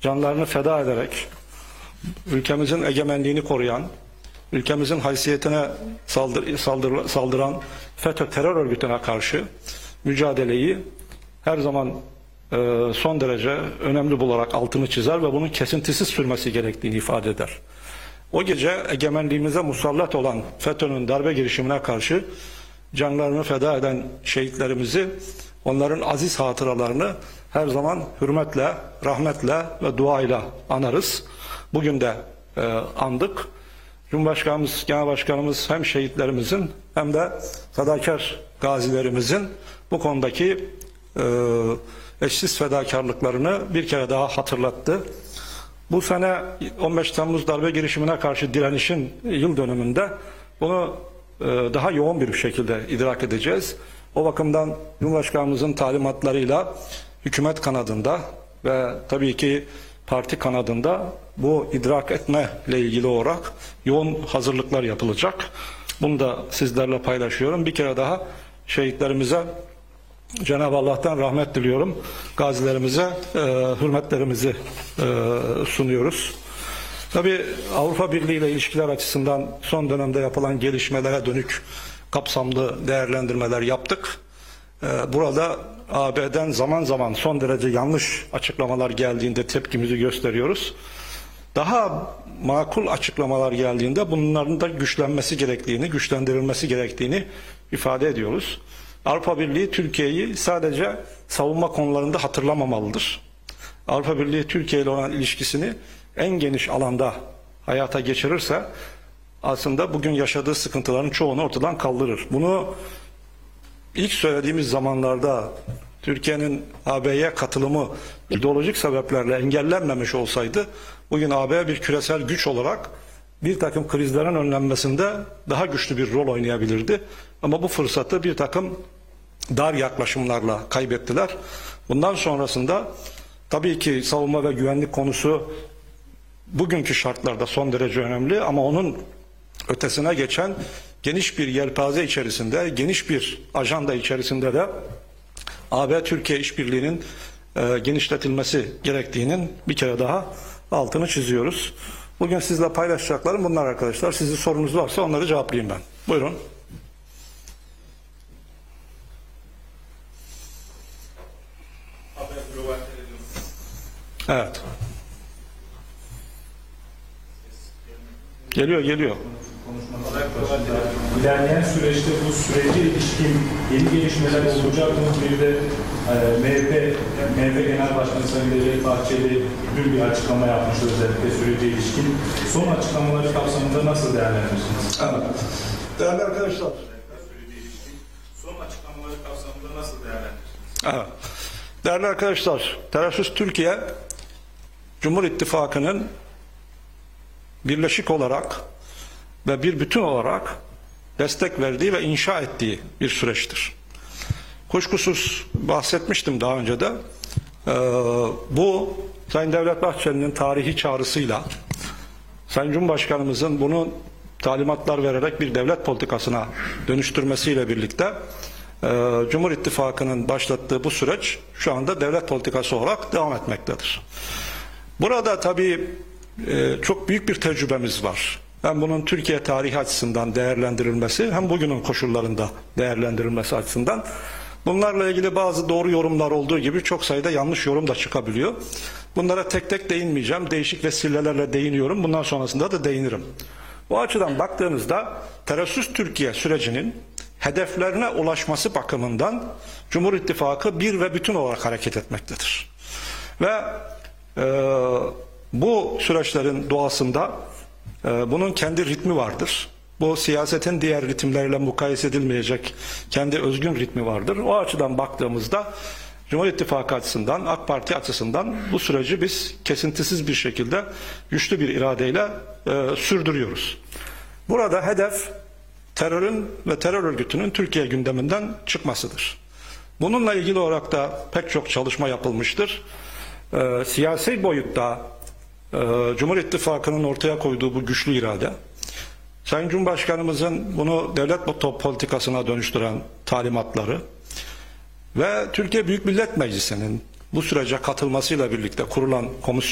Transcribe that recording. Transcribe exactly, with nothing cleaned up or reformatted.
canlarını feda ederek ülkemizin egemenliğini koruyan, ülkemizin haysiyetine saldır, saldır, saldıran FETÖ terör örgütüne karşı mücadeleyi her zaman e, son derece önemli bularak altını çizer ve bunun kesintisiz sürmesi gerektiğini ifade eder. O gece egemenliğimize musallat olan FETÖ'nün darbe girişimine karşı canlarını feda eden şehitlerimizi, onların aziz hatıralarını her zaman hürmetle, rahmetle ve duayla anarız. Bugün de e, andık. Cumhurbaşkanımız, Genel Başkanımız hem şehitlerimizin hem de fedakar gazilerimizin bu konudaki e, eşsiz fedakarlıklarını bir kere daha hatırlattı. Bu sene on beş Temmuz darbe girişimine karşı direnişin yıl dönümünde bunu e, daha yoğun bir şekilde idrak edeceğiz. O bakımdan Cumhurbaşkanımızın talimatlarıyla hükümet kanadında ve tabii ki parti kanadında bu idrak etme ile ilgili olarak yoğun hazırlıklar yapılacak. Bunu da sizlerle paylaşıyorum. Bir kere daha şehitlerimize Cenab-ı Allah'tan rahmet diliyorum. Gazilerimize e, hürmetlerimizi e, sunuyoruz. Tabii Avrupa Birliği ile ilişkiler açısından son dönemde yapılan gelişmelere dönük kapsamlı değerlendirmeler yaptık. E, burada A B'den zaman zaman son derece yanlış açıklamalar geldiğinde tepkimizi gösteriyoruz. Daha makul açıklamalar geldiğinde bunların da güçlenmesi gerektiğini, güçlendirilmesi gerektiğini ifade ediyoruz. Avrupa Birliği Türkiye'yi sadece savunma konularında hatırlamamalıdır. Avrupa Birliği Türkiye ile olan ilişkisini en geniş alanda hayata geçirirse aslında bugün yaşadığı sıkıntıların çoğunu ortadan kaldırır. Bunu ilk söylediğimiz zamanlarda Türkiye'nin A B'ye katılımı ideolojik sebeplerle engellenmemiş olsaydı bugün A B bir küresel güç olarak bir takım krizlerin önlenmesinde daha güçlü bir rol oynayabilirdi. Ama bu fırsatı bir takım dar yaklaşımlarla kaybettiler. Bundan sonrasında tabii ki savunma ve güvenlik konusu bugünkü şartlarda son derece önemli ama onun ötesine geçen geniş bir yelpaze içerisinde, geniş bir ajanda içerisinde de A B-Türkiye işbirliğinin e, genişletilmesi gerektiğinin bir kere daha altını çiziyoruz. Bugün sizle paylaşacaklarım bunlar arkadaşlar. Sizin sorunuz varsa onları cevaplayayım ben. Buyurun. Evet. Geliyor, geliyor. İlerleyen süreçte bu sürece ilişkin yeni gelişmeler olacak mı? Bir de e, M H P, M H P Genel Başkanı Sayın Devlet Bahçeli dün bir açıklama yapmıştı özellikle sürece ilişkin. Son açıklamaları kapsamında nasıl değerlendirirsiniz? Evet. Değerli arkadaşlar. Son açıklamaları kapsamında nasıl değerlendirirsiniz? Evet. Değerli arkadaşlar, Terörsüz Türkiye, Cumhur İttifakı'nın birleşik olarak ve bir bütün olarak destek verdiği ve inşa ettiği bir süreçtir. Kuşkusuz bahsetmiştim daha önce de. Ee, bu Sayın Devlet Bahçeli'nin tarihi çağrısıyla Sayın Cumhurbaşkanımızın bunu talimatlar vererek bir devlet politikasına dönüştürmesiyle birlikte e, Cumhur İttifakı'nın başlattığı bu süreç şu anda devlet politikası olarak devam etmektedir. Burada tabii e, çok büyük bir tecrübemiz var. Hem bunun Türkiye tarihi açısından değerlendirilmesi hem bugünün koşullarında değerlendirilmesi açısından bunlarla ilgili bazı doğru yorumlar olduğu gibi çok sayıda yanlış yorum da çıkabiliyor. Bunlara tek tek değinmeyeceğim. Değişik vesilelerle değiniyorum. Bundan sonrasında da değinirim. Bu açıdan baktığınızda Terörsüz Türkiye sürecinin hedeflerine ulaşması bakımından Cumhur İttifakı bir ve bütün olarak hareket etmektedir. Ve e, bu süreçlerin doğasında e, bunun kendi ritmi vardır. Bu siyasetin diğer ritimleriyle mukayese edilmeyecek kendi özgün ritmi vardır. O açıdan baktığımızda Cumhur İttifakı açısından, AK Parti açısından bu süreci biz kesintisiz bir şekilde güçlü bir iradeyle e, sürdürüyoruz. Burada hedef terörün ve terör örgütünün Türkiye gündeminden çıkmasıdır. Bununla ilgili olarak da pek çok çalışma yapılmıştır. E, siyasi boyutta e, Cumhur İttifakı'nın ortaya koyduğu bu güçlü irade, Sayın Cumhurbaşkanımızın bunu devlet politikasına dönüştüren talimatları ve Türkiye Büyük Millet Meclisi'nin bu sürece katılmasıyla birlikte kurulan komisyon